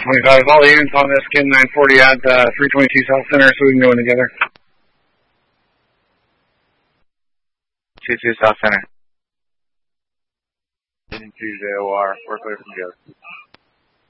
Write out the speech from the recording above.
25. All the units on this skin 940 at 322 South Center so we can go in together. 22 South Center. 2 JOR, we're clear from go.